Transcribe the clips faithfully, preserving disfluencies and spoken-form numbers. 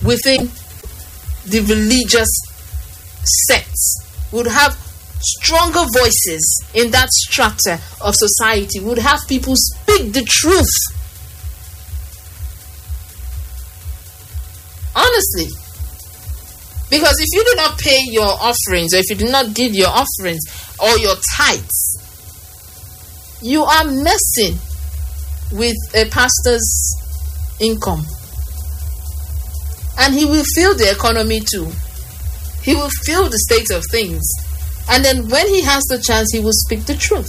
within the religious sects, would have stronger voices in that strata of society, would have people speak the truth. Honestly. Because if you do not pay your offerings, or if you do not give your offerings or your tithes, you are messing with a pastor's income. And he will feel the economy too. He will feel the state of things. And then when he has the chance, he will speak the truth.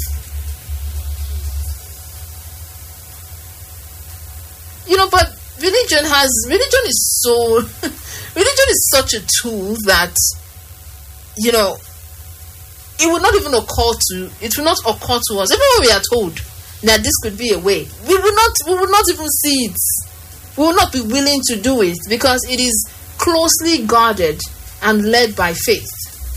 You know, but religion has, religion is so, religion is such a tool that, you know, it would not even occur to, it will not occur to us, even when we are told that this could be a way, we will not, we will not even see it. We will not be willing to do it because it is closely guarded and led by faith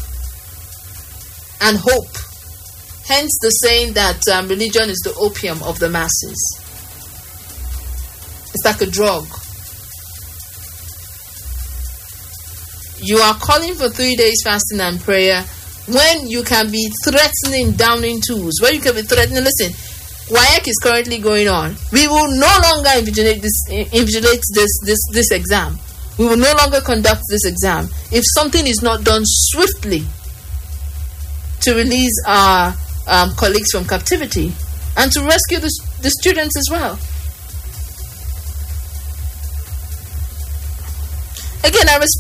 and hope. Hence the saying that um, religion is the opium of the masses. It's like a drug. You are calling for three days fasting and prayer when you can be threatening downing tools, when you can be threatening, listen, W A E C is currently going on. We will no longer invigilate this, invigilate this, this, this exam. We will no longer conduct this exam if something is not done swiftly to release our um, colleagues from captivity and to rescue the, the students as well. Again, I respect